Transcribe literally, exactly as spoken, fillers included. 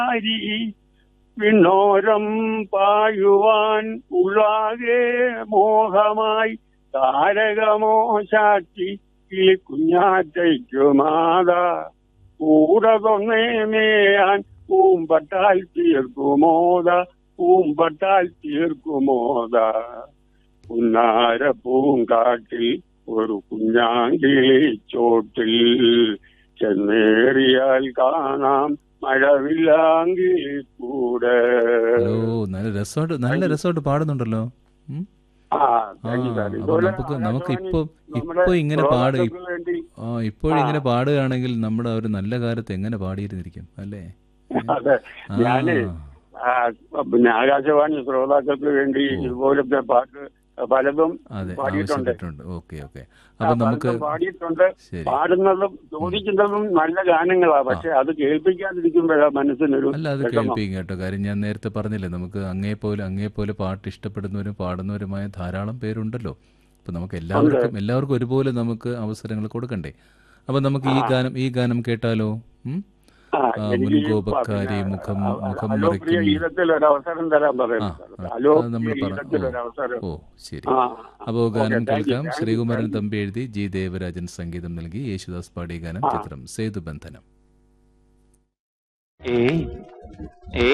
അരി വിണ്ണോരം പായുവാൻ ഉള്ളാകെ മോഹമായി താരകമോ ശാക്തി കുഞ്ഞാറ്റയ്ക്കുമാതാ കൂടെ തൊന്നേമേയാൻ പൂമ്പട്ടാൽ തീർക്കുമോദ പൂമ്പട്ടാൽ തീർക്കുമോദ പുന്നാര പൂങ്കാട്ടിൽ ഒരു കുഞ്ഞാങ്കിളി ചോട്ടിൽ ചെന്നേറിയാൽ കാണാം മഴവില്ലാങ്കിളി കൂടെ. ഹലോ, നല്ല രസമായിട്ട് നല്ല രസമായിട്ട് പാടുന്നുണ്ടല്ലോ. ഉം. ആ ആ താങ്ക് യു സാർ. അപ്പൊ ഇതുപോലെ നമുക്ക് നമുക്ക് ആകാശവാണി ഇപ്പൊ നമ്മുടെ ഇപ്പൊ ഇങ്ങനെ പാട് ശ്രോതാക്കൾക്ക് വേണ്ടി ആ ഇപ്പോഴിങ്ങനെ പാടുകയാണെങ്കിൽ നമ്മുടെ ഒരു നല്ല കാലത്ത് എങ്ങനെ പാടിയിരുന്നിരിക്കും അല്ലേ? അതെ ആ ഞാന് ആ, പിന്നെ ആകാശവാണി ശ്രോതാക്കൾക്ക് വേണ്ടി ഓ ഇതുപോലത്തെ പാട്ട് പലതും അതെ പാടിയിട്ടുണ്ട്. ആവശ്യപ്പെട്ടിട്ടുണ്ട്. Okay okay. ആ, അപ്പൊ നമുക്ക് പലതും പാടിയിട്ടുണ്ട്. ശരി. പാടുന്നതും ഉം. ചോദിക്കുന്നതും നല്ല ഗാനങ്ങളാ. ആ പക്ഷെ അത് കേൾപ്പിക്കാതിരിക്കുമ്പോഴാ മനസ്സിനൊരു അല്ല, അത് വിഷമം. കേൾപ്പിക്കും കേട്ടോ. കാര്യം ഞാൻ നേരത്തെ പറഞ്ഞില്ലേ, നമുക്ക് അങ്ങേപോലെ അങ്ങേപോലെ പാട്ട് ഇഷ്ടപ്പെടുന്നവരും പാടുന്നവരുമായ ധാരാളം പേരുണ്ടല്ലോ. അപ്പം നമുക്ക് ഉണ്ട്. എല്ലാവർക്കും എല്ലാവർക്കും ഒരുപോലെ നമുക്ക് അവസരങ്ങൾ കൊടുക്കണ്ടേ. അപ്പം നമുക്ക് ആ ഈ ഗാനം ഈ ഗാനം കേട്ടാലോ? ഉം? ആ ആ, എനിക്ക് ഈ പ- മുൻകോപക്കാരി പിന്നെ മുഖം അ- മുഖം അലോ പ്രിയ മറയ്ക്കും. ഗീതത്തിൽ ഒരു അവസരം തരാൻ ആ പറയുന്നു സാർ. ആ, അലോ അത് നമ്മൾ പ്രിയ പറ ഓ ഗീതത്തിൽ ഒരു അവസരം. ഓ ശരി. ആ അപ്പോൾ ഓക്കെ ഗാനം താങ്ക് യു കേൾക്കാം. Thank you Sreekumaran thank you. Thampi എഴുതി ജി ദേവരാജൻ സംഗീതം നൽകി യേശുദാസ് പാടിയ ഗാനം ആ ചിത്രം സേതുബന്ധനം. ഏയ് ഏ